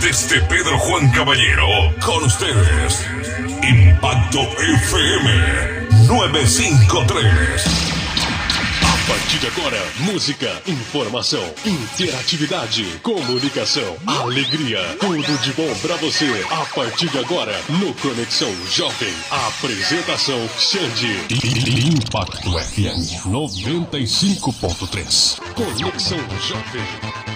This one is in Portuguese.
desde Pedro Juan Caballero, con ustedes, Impacto FM 953. A partir de agora, música, informação, interatividade, comunicação, alegria, tudo de bom pra você. A partir de agora, no Conexão Jovem, apresentação Xande. Impacto FM 95.3. Conexão Jovem.